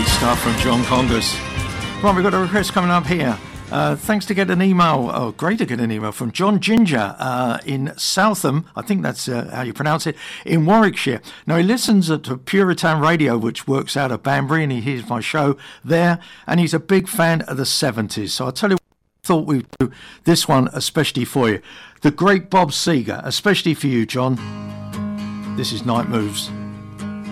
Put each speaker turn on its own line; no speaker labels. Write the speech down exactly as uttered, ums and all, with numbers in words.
Great stuff from John Congas. Right, we've got a request coming up here. Uh, thanks to get an email, oh, great to get an email from John Ginger uh, in Southam, I think that's uh, how you pronounce it, in Warwickshire. Now, he listens to Puritan Radio, which works out of Banbury, and he hears my show there, and he's a big fan of the seventies. So I'll tell you what, I thought we'd do this one especially for you. The great Bob Seger, especially for you, John. This is Night Moves.